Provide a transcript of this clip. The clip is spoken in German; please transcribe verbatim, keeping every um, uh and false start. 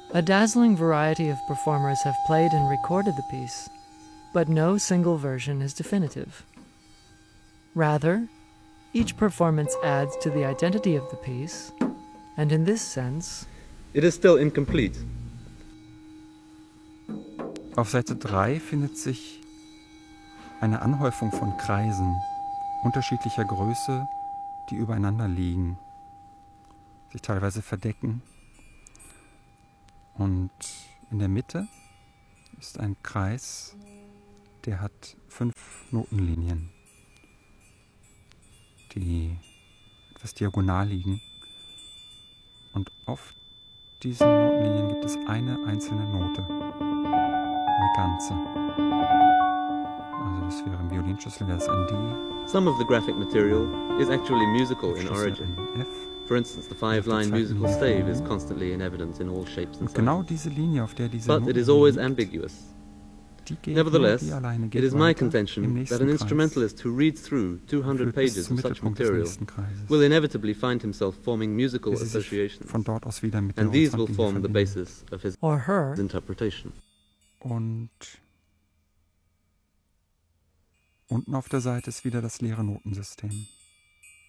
A dazzling variety of performers have played and recorded the piece, but no single version is definitive. Rather, each performance adds to the identity of the piece, and in this sense, it is still incomplete. Auf Seite drei findet sich eine Anhäufung von Kreisen unterschiedlicher Größe, die übereinander liegen, sich teilweise verdecken. Und in der Mitte ist ein Kreis, der hat fünf Notenlinien, die etwas diagonal liegen. Und auf diesen Notenlinien gibt es eine einzelne Note, eine ganze. Also das wäre im Violinschlüssel, wäre es ein D. Some of the graphic material is actually musical in origin. F. For instance, the five-line musical stave is constantly in evidence in all shapes and Und genau sizes. diese Linie, auf der diese But Note it is always liegt, ambiguous. die geht Nevertheless, nur, die alleine it geht is my weiter im contention that nächsten an Kreis. instrumentalist who reads through two hundred Führt bis pages zum of such Mittelpunkt des material nächsten Kreises, will inevitably find himself forming musical bis sie sich associations, von dort aus wieder mit der and these will Horizontlinie form the verbinden. basis of his or her, interpretation. Und unten auf der Seite ist wieder das leere Notensystem.